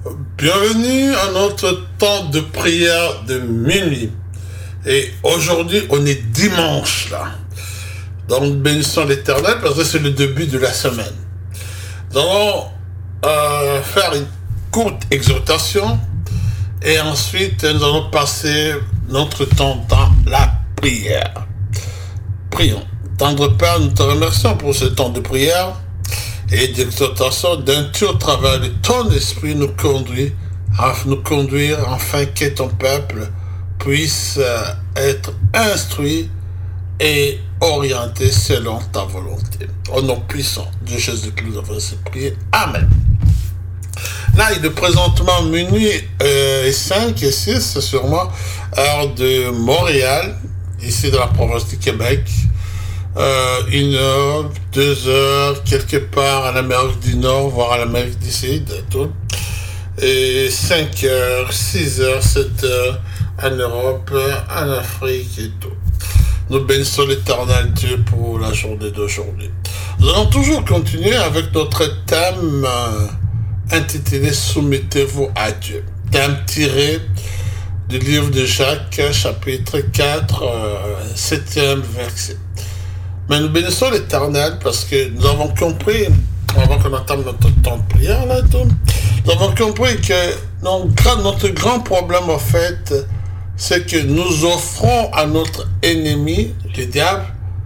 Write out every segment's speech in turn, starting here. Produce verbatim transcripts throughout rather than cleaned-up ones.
Bienvenue à notre temps de prière de minuit. Et aujourd'hui, on est dimanche là. Donc, bénissons l'Éternel parce que c'est le début de la semaine. Nous allons euh, faire une courte exhortation et ensuite nous allons passer notre temps dans la prière. Prions. Tendre Père, nous te remercions pour ce temps de prière et d'exhortation d'un tout au travers de ton esprit nous conduit à nous conduire afin que ton peuple puisse être instruit et orienté selon ta volonté. Au nom puissant de Jésus-Christ, nous avons ainsi prié. Amen. Là, il est présentement minuit euh, et cinq et six, sûrement, heure de Montréal, ici dans la province du Québec. Euh, une heure, deux heures, quelque part en Amérique du Nord, voire en Amérique du Sud, et tout. Et cinq heures, six heures, sept heures en Europe, en Afrique et tout. Nous bénissons l'Éternel Dieu pour la journée d'aujourd'hui. Nous allons toujours continuer avec notre thème euh, intitulé « Soumettez-vous à Dieu ». Thème tiré du livre de Jacques, chapitre quatre, euh, septième verset. Mais nous bénissons l'Éternel parce que nous avons compris, avant qu'on entame notre temps de prière, là, tout, nous avons compris que notre, notre grand problème, en fait, c'est que nous offrons à notre ennemi, le diable,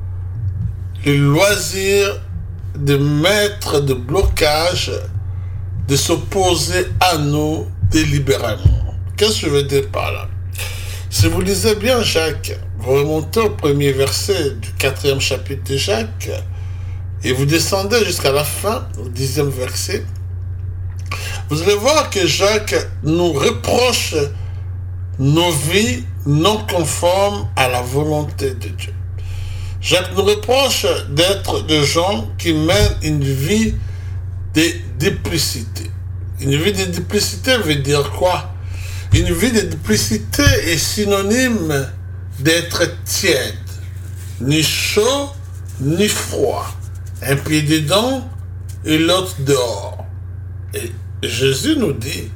le loisir de mettre de blocage, de s'opposer à nous délibérément. Qu'est-ce que je veux dire par là? Si vous lisez bien Jacques, vous remontez au premier verset du quatrième chapitre de Jacques et vous descendez jusqu'à la fin, au dixième verset, vous allez voir que Jacques nous reproche nos vies non conformes à la volonté de Dieu. Jacques nous reproche d'être des gens qui mènent une vie de duplicité. Une vie de duplicité veut dire quoi? Une vie de duplicité est synonyme d'être tiède, ni chaud, ni froid. Un pied dedans et l'autre dehors. Et Jésus nous dit,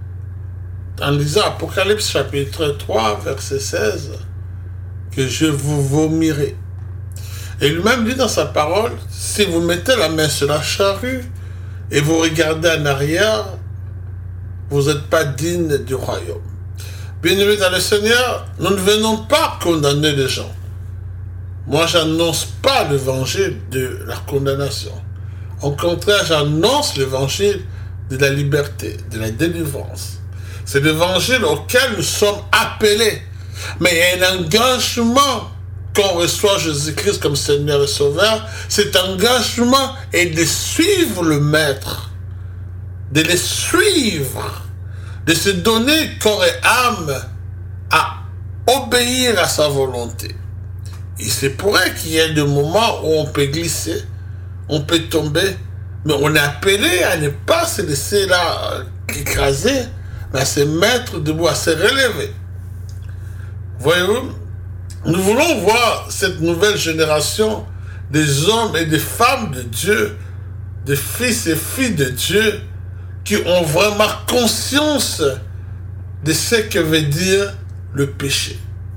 en lisant Apocalypse chapitre trois, verset seize, que je vous vomirai. Et lui-même dit dans sa parole, si vous mettez la main sur la charrue et vous regardez en arrière, vous n'êtes pas digne du royaume. Bien-aimés dans le Seigneur, nous ne venons pas condamner les gens. Moi, j'annonce pas l'évangile de la condamnation. Au contraire, j'annonce l'évangile de la liberté, de la délivrance. C'est l'évangile auquel nous sommes appelés. Mais il y a un engagement qu'on reçoit Jésus-Christ comme Seigneur et Sauveur. Cet engagement est de suivre le Maître, de le suivre, de se donner corps et âme à obéir à sa volonté. Il se pourrait qu'il y ait des moments où on peut glisser, on peut tomber, mais on est appelé à ne pas se laisser là écraser, mais à se mettre debout, à se relever. Voyez-vous, nous voulons voir cette nouvelle génération des hommes et des femmes de Dieu, des fils et filles de Dieu, qui ont vraiment conscience de ce que veut dire le péché.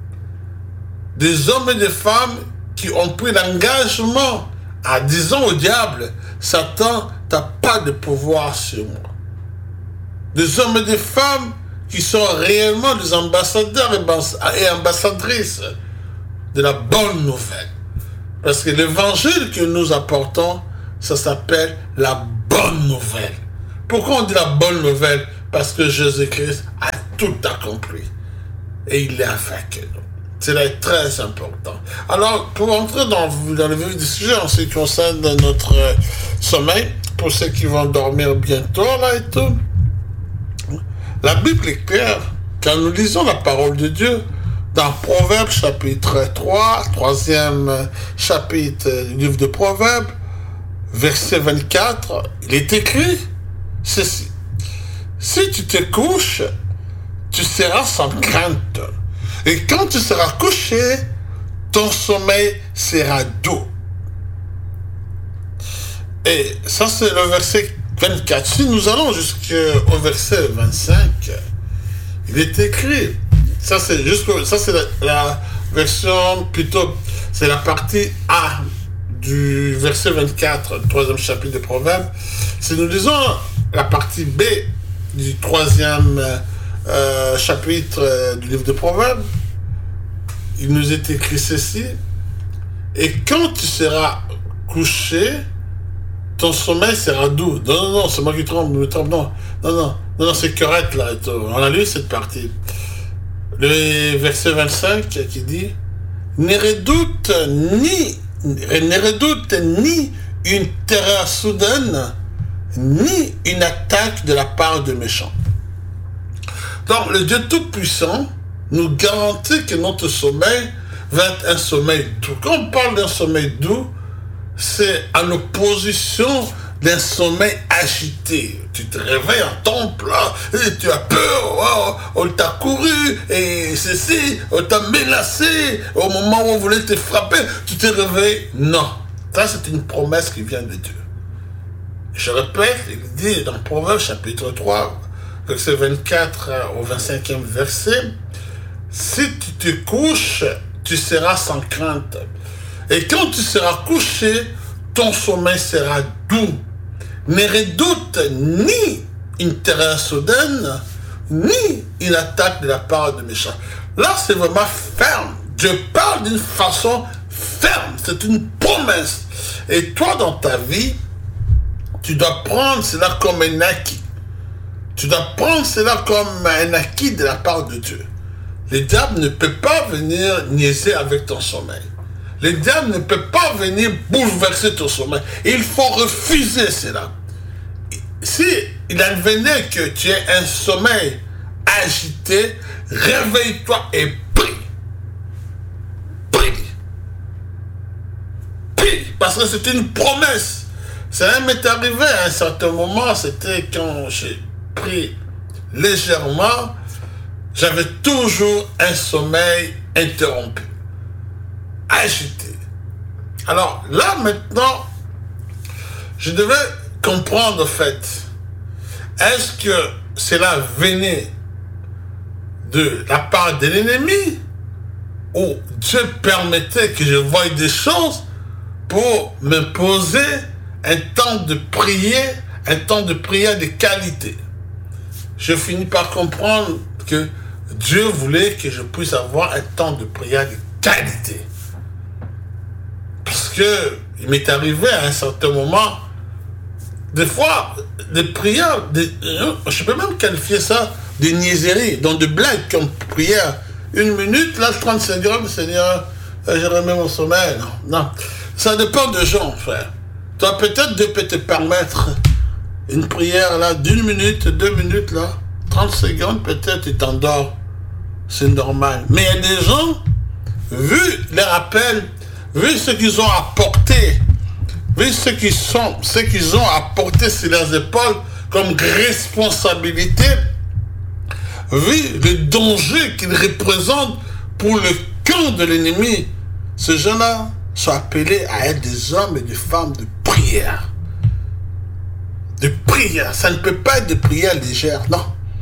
Des hommes et des femmes qui ont pris l'engagement en disant au diable, Satan, tu n'as pas de pouvoir sur moi. Des hommes et des femmes qui sont réellement des ambassadeurs et ambassadrices de la bonne nouvelle. Parce que l'évangile que nous apportons, ça s'appelle la bonne nouvelle. Pourquoi on dit la bonne nouvelle? Parce que Jésus-Christ a tout accompli. Et il est avec nous. Cela est très important. Alors, pour entrer dans, dans le vif du sujet en ce qui concerne notre euh, sommeil, pour ceux qui vont dormir bientôt, là et tout, la Bible est claire. Quand nous lisons la parole de Dieu, dans Proverbes chapitre trois, troisième chapitre du livre de Proverbes, verset vingt-quatre, il est écrit ceci. Si tu te couches, tu seras sans crainte. Et quand tu seras couché, ton sommeil sera doux. Et ça, c'est le verset vingt-quatre. Si nous allons jusqu'au verset vingt-cinq, il est écrit, ça c'est jusqu'au, ça c'est la, la version plutôt, c'est la partie A du verset vingt-quatre, le troisième chapitre de Proverbes. Si nous lisons la partie B du troisième euh, chapitre euh, du livre de Proverbes, il nous est écrit ceci: et quand tu seras couché, ton sommeil sera doux. Non, non, non, c'est moi qui tremble, me trompe, non, non, non, non, non, c'est correct là. On a lu cette partie. Le verset vingt-cinq qui dit: ne redoute ni, ne redoute ni une terreur soudaine, ni une attaque de la part de méchants. Donc, le Dieu Tout-Puissant nous garantit que notre sommeil va être un sommeil doux. Quand on parle d'un sommeil doux, c'est en opposition d'un sommeil agité. Tu te réveilles en temple, là, et tu as peur, oh, on t'a couru, et ceci, on t'a menacé, au moment où on voulait te frapper, tu te réveilles. Non, ça c'est une promesse qui vient de Dieu. Je répète, il dit dans Proverbes chapitre trois, verset vingt-quatre au vingt-cinquième verset: si tu te couches, tu seras sans crainte. Et quand tu seras couché, ton sommeil sera doux. Ne redoute ni une terreur soudaine, ni une attaque de la part de méchants. Là, c'est vraiment ferme. Dieu parle d'une façon ferme. C'est une promesse. Et toi, dans ta vie, tu dois prendre cela comme un acquis. Tu dois prendre cela comme un acquis de la part de Dieu. Le diable ne peut pas venir niaiser avec ton sommeil. Le diable ne peut pas venir bouleverser ton sommeil. Il faut refuser cela. Si il advenait que tu aies un sommeil agité, réveille-toi et prie. Prie. Prie. Parce que c'est une promesse. Ça m'est arrivé à un certain moment, c'était quand j'ai pris légèrement, j'avais toujours un sommeil interrompu, agité. Alors là maintenant, je devais comprendre en fait, est-ce que cela venait de la part de l'ennemi ou Dieu permettait que je voie des choses pour me poser un temps de prière, un temps de prière de qualité. Je finis par comprendre que Dieu voulait que je puisse avoir un temps de prière de qualité. Parce que il m'est arrivé à un certain moment, des fois, des prières, des, je peux même qualifier ça de niaiseries, donc de blagues comme prière. Une minute, là, trente secondes, Seigneur, je remets mon sommeil. Non, non. Ça dépend de gens, frère. Toi, peut-être Dieu peut te permettre une prière, là, d'une minute, deux minutes, là, trente secondes, peut-être tu t'endors. C'est normal. Mais il y a des gens, vu les rappels, vu ce qu'ils ont apporté, vu ce qu'ils sont, ce qu'ils ont apporté sur leurs épaules comme responsabilité, vu le danger qu'ils représentent pour le camp de l'ennemi, ces gens-là sont appelés à être des hommes et des femmes de prière. De prière. Ça ne peut pas être de prière légère, non.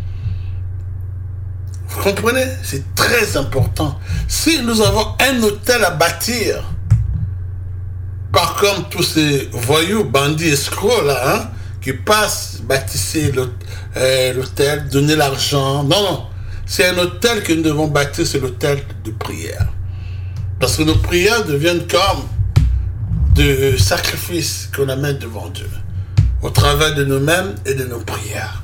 Vous comprenez? C'est très important. Si nous avons un hôtel à bâtir, pas comme tous ces voyous, bandits, escrocs là, hein, qui passent, bâtisser l'hôtel, donner l'argent. Non, non. C'est un hôtel que nous devons bâtir, c'est l'hôtel de prière. Parce que nos prières deviennent comme de sacrifices qu'on amène devant Dieu, au travers de nous-mêmes et de nos prières.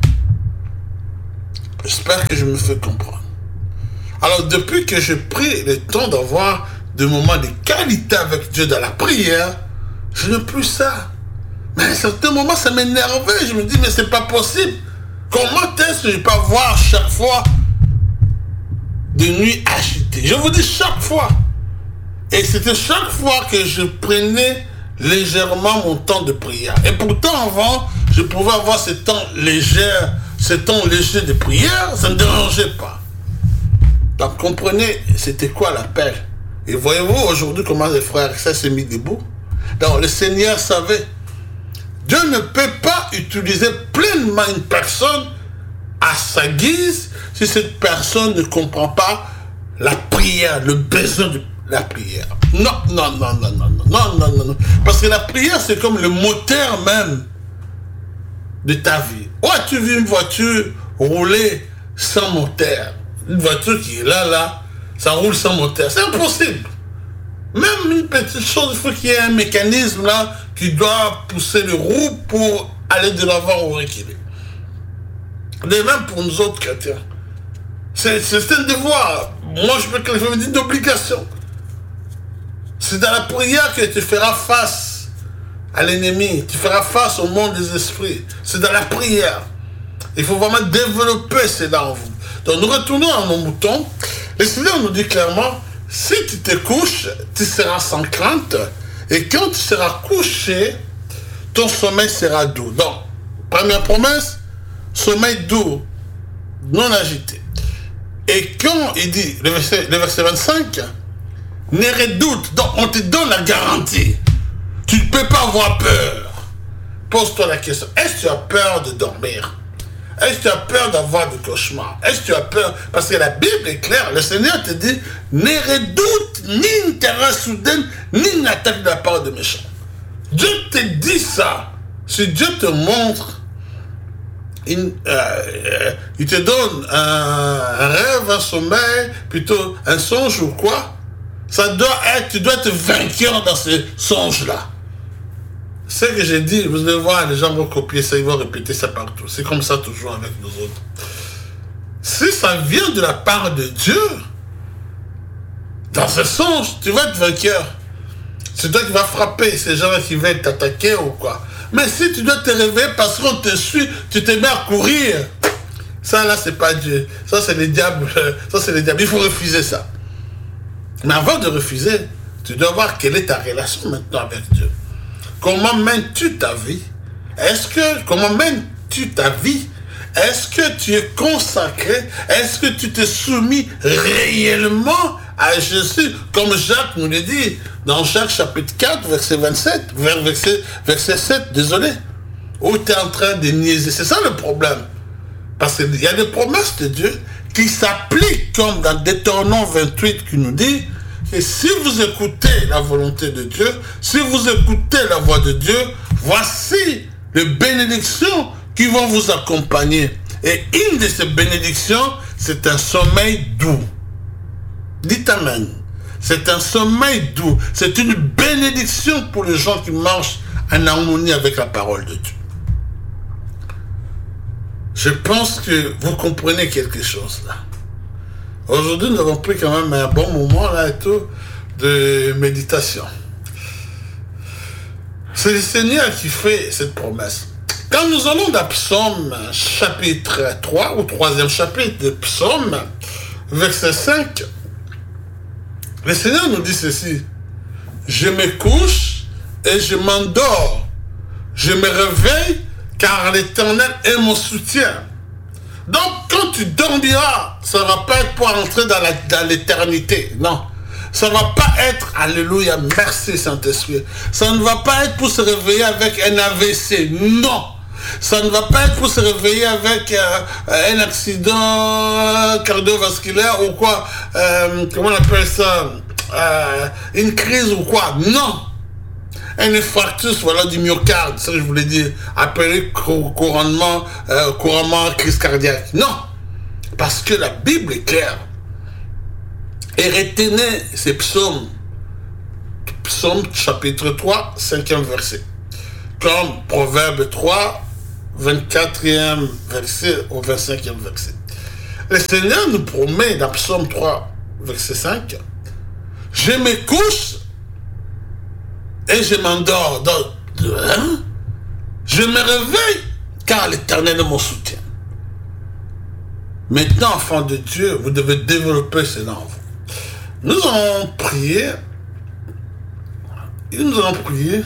J'espère que je me fais comprendre. Alors, depuis que j'ai pris le temps d'avoir des moments de qualité avec Dieu dans la prière, je n'ai plus ça. Mais à un certain moment, ça m'énervait. Je me dis, mais c'est pas possible. Comment est-ce que je peux avoir chaque fois des nuits agitées? Je vous dis chaque fois. Et c'était chaque fois que je prenais légèrement mon temps de prière. Et pourtant, avant, je pouvais avoir ce temps léger, ce temps léger de prière, ça ne me dérangeait pas. Donc, comprenez, c'était quoi l'appel? Et voyez-vous aujourd'hui comment les frères ça s'est mis debout? Donc, le Seigneur savait. Dieu ne peut pas utiliser pleinement une personne à sa guise si cette personne ne comprend pas la prière, le besoin de la prière. Non, non, non, non, non, non, non, non, non, non. Parce que la prière, c'est comme le moteur même de ta vie. Où as-tu vu une voiture rouler sans moteur? Une voiture qui est là, là, ça roule sans moteur. C'est impossible. Même une petite chose, il faut qu'il y ait un mécanisme là qui doit pousser le roue pour aller de l'avant ou reculer. De même pour nous autres chrétiens. C'est un devoir. Moi, je peux qualifier d'une obligation. C'est dans la prière que tu feras face à l'ennemi. Tu feras face au monde des esprits. C'est dans la prière. Il faut vraiment développer cela en vous. Donc, nous retournons à nos moutons. Le Seigneur nous dit clairement, si tu te couches, tu seras sans crainte. Et quand tu seras couché, ton sommeil sera doux. Donc, première promesse, sommeil doux, non agité. Et quand il dit, le verset, le verset vingt-cinq, ne redoute, donc on te donne la garantie. Tu ne peux pas avoir peur. Pose-toi la question, est-ce que tu as peur de dormir? Est-ce que tu as peur d'avoir des cauchemars? Est-ce que tu as peur? Parce que la Bible est claire, le Seigneur te dit, ne redoute ni une terreur soudaine, ni une attaque de la part de méchants. Dieu te dit ça. Si Dieu te montre, une, euh, euh, il te donne un, un rêve, un sommeil, plutôt un songe ou quoi, ça doit être, tu dois être vainqueur dans ce songe-là. Ce que j'ai dit, vous allez voir, les gens vont copier ça, ils vont répéter ça partout. C'est comme ça toujours avec nous autres. Si ça vient de la part de Dieu, dans ce sens, tu vas être vainqueur. C'est toi qui vas frapper ces gens qui veulent t'attaquer ou quoi. Mais si tu dois te réveiller parce qu'on te suit, tu te mets à courir, ça là, c'est pas Dieu. Ça, c'est les diables. Ça, c'est les diables. Il faut refuser ça. Mais avant de refuser, tu dois voir quelle est ta relation maintenant avec Dieu. Comment mènes-tu ta vie? Est-ce que, comment mènes-tu ta vie? Est-ce que tu es consacré? Est-ce que tu t'es soumis réellement à Jésus? Comme Jacques nous le dit dans Jacques chapitre quatre, verset vingt-sept, verset, verset sept, désolé. Où tu es en train de niaiser. C'est ça le problème. Parce qu'il y a des promesses de Dieu qui s'appliquent comme dans Deutéronome vingt-huit qui nous dit que si vous écoutez la volonté de Dieu, si vous écoutez la voix de Dieu, voici les bénédictions qui vont vous accompagner. Et une de ces bénédictions, c'est un sommeil doux. Dites Amen. C'est un sommeil doux. C'est une bénédiction pour les gens qui marchent en harmonie avec la parole de Dieu. Je pense que vous comprenez quelque chose là. Aujourd'hui, nous avons pris quand même un bon moment là et tout de méditation. C'est le Seigneur qui fait cette promesse. Quand nous allons dans Psaume chapitre trois, ou troisième chapitre de Psaume, verset cinq, le Seigneur nous dit ceci. Je me couche et je m'endors. Je me réveille car l'Éternel est mon soutien. Donc, quand tu dormiras, ça ne va pas être pour entrer dans l'éternité. Non. Ça ne va pas être, alléluia, merci Saint-Esprit. Ça ne va pas être pour se réveiller avec un A V C. Non. Ça ne va pas être pour se réveiller avec euh, un accident cardiovasculaire ou quoi. Euh, comment on appelle ça euh, une crise ou quoi. Non. Un infarctus, voilà, du myocarde, ça je voulais dire, appelé couramment, euh, couramment crise cardiaque. Non, parce que la Bible est claire. Et retenez ces psaumes, psaume chapitre trois, cinquième verset, comme Proverbe trois, vingt-quatrième verset au vingt-cinquième verset. Le Seigneur nous promet dans psaume trois, verset cinq, je me couche et je m'endors. Donc, hein? Je me réveille car l'Éternel est mon soutien. Maintenant, enfants de Dieu, vous devez développer cela en vous. Nous allons prier. Et nous allons prier.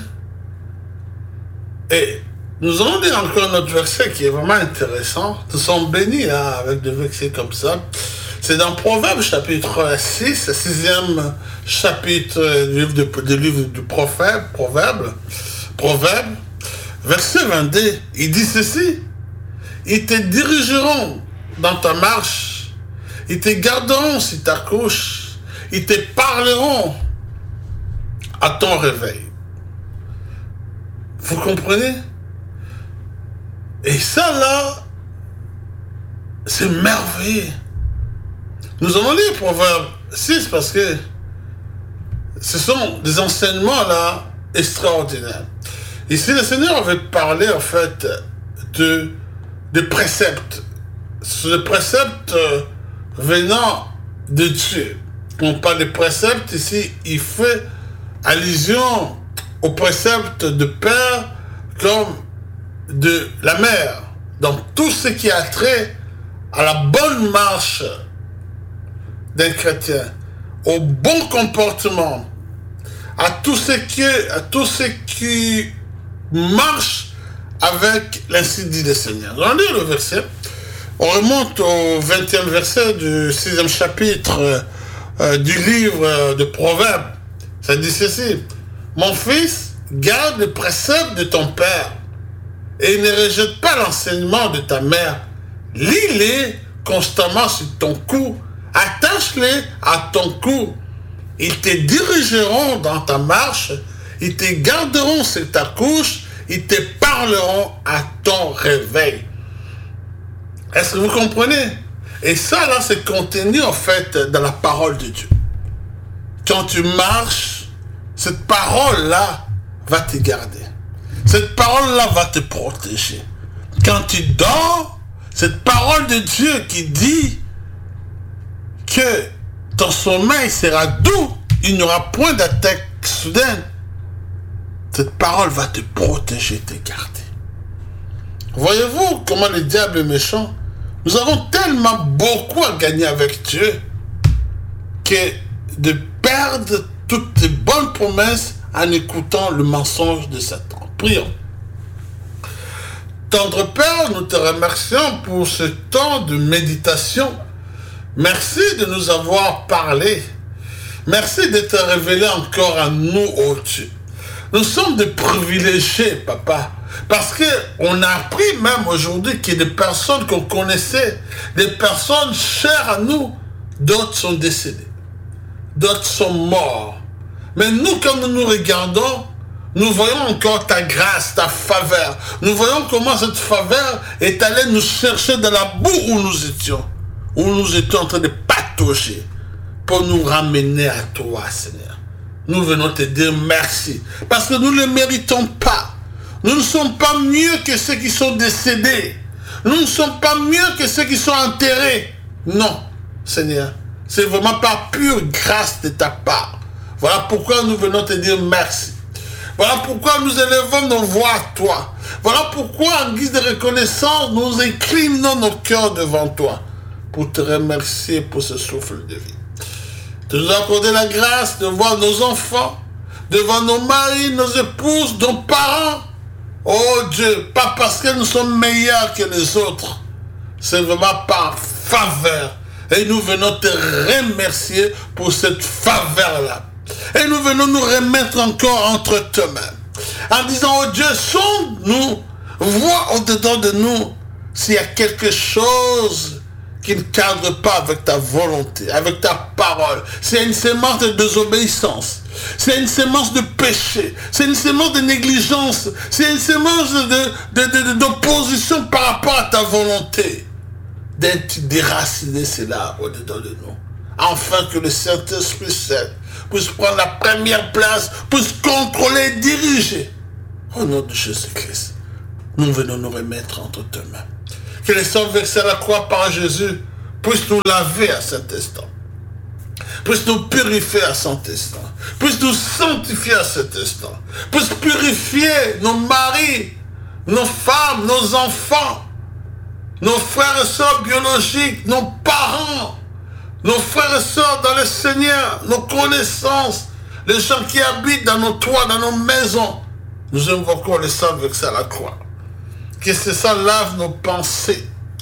Et nous allons dire encore notre verset qui est vraiment intéressant. Nous sommes bénis hein, avec des versets comme ça. C'est dans Proverbe chapitre six, sixième chapitre du livre, de, du livre du prophète, Proverbe, Proverbe, verset vingt-deux, il dit ceci. Ils te dirigeront dans ta marche. Ils te garderont si tu accouches. Ils te parleront à ton réveil. Vous comprenez? Et ça là, c'est merveilleux. Nous allons lire Proverbe six parce que ce sont des enseignements là extraordinaires. Ici, le Seigneur avait parlé en fait de, de préceptes. Ce précepte euh, venant de Dieu. Quand on parle de préceptes ici, il fait allusion au précepte de père comme de la mère. Donc tout ce qui a trait à la bonne marche d'un chrétien, au bon comportement, à tout ce qui, à tout ce qui marche avec l'ainsi dit le Seigneur. On lit le verset. On remonte au vingtième verset du sixième chapitre euh, du livre de Proverbes. Ça dit ceci. Mon fils, garde le précepte de ton père et ne rejette pas l'enseignement de ta mère. Lis-les constamment sur ton cou. Attache-les à ton cou. Ils te dirigeront dans ta marche. Ils te garderont sur ta couche. Ils te parleront à ton réveil. Est-ce que vous comprenez? Et ça, là, c'est contenu, en fait, dans la parole de Dieu. Quand tu marches, cette parole-là va te garder. Cette parole-là va te protéger. Quand tu dors, cette parole de Dieu qui dit que ton sommeil sera doux, il n'y aura point d'attaque soudaine. Cette parole va te protéger, te garder. Voyez-vous comment le diable est méchant? Nous avons tellement beaucoup à gagner avec Dieu que de perdre toutes les bonnes promesses en écoutant le mensonge de Satan. Prions. Tendre Père, nous te remercions pour ce temps de méditation. Merci de nous avoir parlé. Merci de te révéler encore à nous, ô Dieu. Nous sommes des privilégiés, Papa, parce qu'on a appris même aujourd'hui qu'il y a des personnes qu'on connaissait, des personnes chères à nous, d'autres sont décédées, d'autres sont morts. Mais nous, quand nous nous regardons, nous voyons encore ta grâce, ta faveur. Nous voyons comment cette faveur est allée nous chercher dans la boue où nous étions, où nous étions en train de patauger, pour nous ramener à toi, Seigneur. Nous venons te dire merci, parce que nous ne le méritons pas. Nous ne sommes pas mieux que ceux qui sont décédés. Nous ne sommes pas mieux que ceux qui sont enterrés. Non, Seigneur, c'est vraiment par pure grâce de ta part. Voilà pourquoi nous venons te dire merci. Voilà pourquoi nous élevons nos voix à toi. Voilà pourquoi, en guise de reconnaissance, nous inclinons nos cœurs devant toi pour te remercier pour ce souffle de vie. Tu nous as accordé la grâce de voir nos enfants, devant nos maris, nos épouses, nos parents. Oh Dieu, pas parce que nous sommes meilleurs que les autres, c'est vraiment par faveur. Et nous venons te remercier pour cette faveur-là. Et nous venons nous remettre encore entre tes mains. En disant, oh Dieu, sonde-nous, vois au-dedans de nous s'il y a quelque chose qui ne cadre pas avec ta volonté, avec ta parole. C'est une sémence de désobéissance. C'est une sémence de péché. C'est une sémence de négligence. C'est une sémence de, de, de, d'opposition par rapport à ta volonté. D'être déraciné cela au-dedans de nous. Afin que le Saint-Esprit Saint puisse prendre la première place, puisse contrôler et diriger. Au nom de Jésus-Christ, nous venons nous remettre entre tes mains. Que le sang versé à la croix par Jésus puisse nous laver à cet instant. Puisse nous purifier à cet instant. Puisse nous sanctifier à cet instant. Puisse purifier nos maris, nos femmes, nos enfants, nos frères et sœurs biologiques, nos parents, nos frères et sœurs dans le Seigneur, nos connaissances, les gens qui habitent dans nos toits, dans nos maisons. Nous invoquons le sang versé à la croix. Que ce sang lave nos pensées.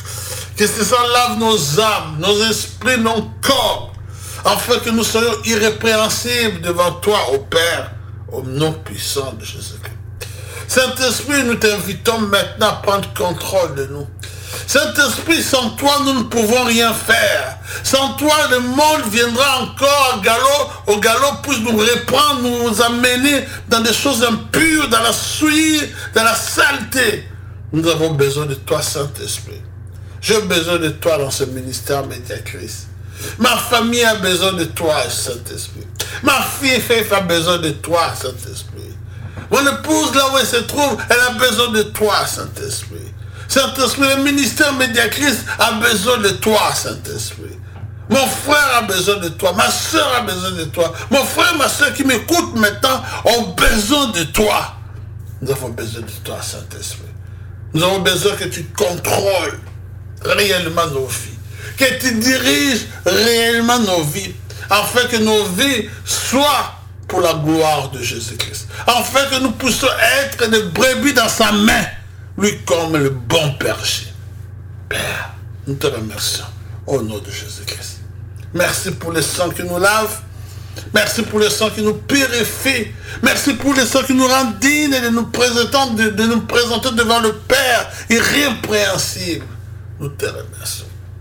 Que ce sang lave nos âmes, nos esprits, nos corps. Afin que nous soyons irrépréhensibles devant toi, ô Père, au nom puissant de Jésus-Christ. Saint-Esprit, nous t'invitons maintenant à prendre contrôle de nous. Saint-Esprit, sans toi, nous ne pouvons rien faire. Sans toi, le monde viendra encore au galop, au galop pour nous reprendre, nous amener dans des choses impures, dans la souillure, dans la saleté. Nous avons besoin de toi, Saint-Esprit. J'ai besoin de toi dans ce ministère médiatrice. Ma famille a besoin de toi, Saint-Esprit. Ma fille Faith a besoin de toi, Saint-Esprit. Mon épouse, là où elle se trouve, elle a besoin de toi, Saint-Esprit. Saint-Esprit, le ministère médiatrice a besoin de toi, Saint-Esprit. Mon frère a besoin de toi, ma soeur a besoin de toi. Mon frère, ma soeur qui m'écoutent maintenant ont besoin de toi. Nous avons besoin de toi, Saint-Esprit. Nous avons besoin que tu contrôles réellement nos vies, que tu diriges réellement nos vies, afin que nos vies soient pour la gloire de Jésus-Christ, afin que nous puissions être des brebis dans sa main, lui comme le bon berger. Père, nous te remercions au nom de Jésus-Christ. Merci pour le sang qui nous lave, merci pour le sang qui nous purifie, merci pour le sang qui nous rend dignes de nous présenter, de, de nous présenter devant le Père irrépréhensible. Nous te remercions.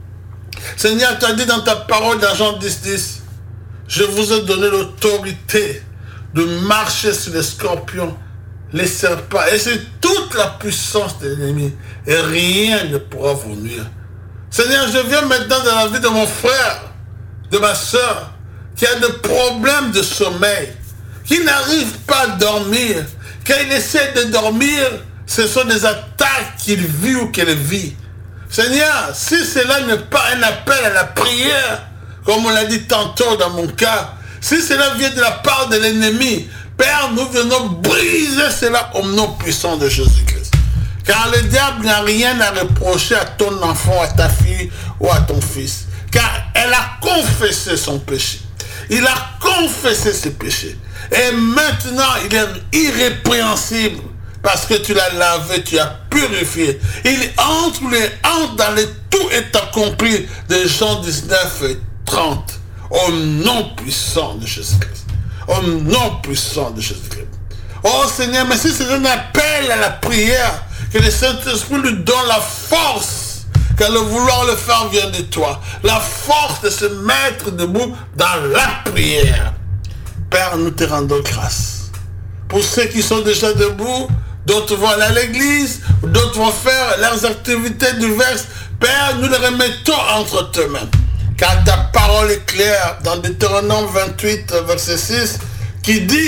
Seigneur, tu as dit dans ta parole dans Jean dix, dix, je vous ai donné l'autorité de marcher sur les scorpions, les serpents, et c'est toute la puissance de l'ennemi, et rien ne pourra vous nuire. Seigneur, je viens maintenant dans la vie de mon frère, de ma soeur, qui a des problèmes de sommeil, qui n'arrive pas à dormir. Quand il essaie de dormir, ce sont des attaques qu'il vit ou qu'elle vit. Seigneur, si cela n'est pas un appel à la prière, comme on l'a dit tantôt dans mon cas, si cela vient de la part de l'ennemi, Père, nous venons briser cela au nom puissant de Jésus-Christ. Car le diable n'a rien à reprocher à ton enfant, à ta fille ou à ton fils. Car elle a confessé son péché. Il a confessé ses péchés. Et maintenant, il est irrépréhensible. Parce que tu l'as lavé, tu as purifié. Il entre, il entre dans le tout est accompli de Jean dix-neuf et trente. Au nom puissant de Jésus-Christ. Au nom puissant de Jésus-Christ. Oh Seigneur, mais si c'est un appel à la prière, que le Saint-Esprit lui donne la force, car le vouloir le faire vient de toi. La force de se mettre debout dans la prière. Père, nous te rendons grâce. Pour ceux qui sont déjà debout, d'autres vont aller à l'église, d'autres vont faire leurs activités diverses. Père, nous les remettons entre tes mains. Car ta parole est claire dans Deutéronome vingt-huit, verset six, qui dit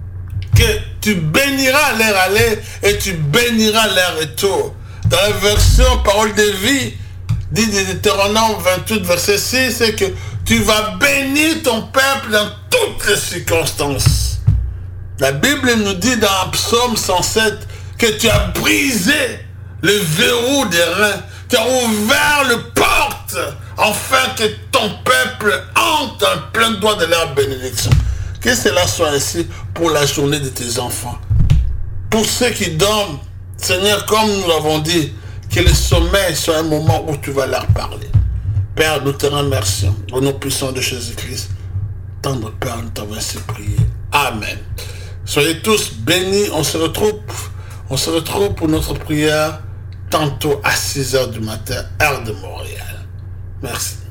que tu béniras leur aller et tu béniras leur retour. Dans la version parole de vie, dit de Deutéronome vingt-huit, verset six, c'est que tu vas bénir ton peuple dans toutes les circonstances. La Bible nous dit dans Psaume cent sept que tu as brisé le verrou des reins, tu as ouvert les portes afin que ton peuple entre en plein droit de leur bénédiction. Que cela soit ainsi pour la journée de tes enfants. Pour ceux qui dorment, Seigneur, comme nous l'avons dit, que le sommeil soit un moment où tu vas leur parler. Père, nous te remercions. Au nom puissant de Jésus-Christ, tendre Père, nous t'avons ainsi prié. Amen. Soyez tous bénis. On se retrouve, on se retrouve pour notre prière tantôt à six heures du matin, heure de Montréal. Merci.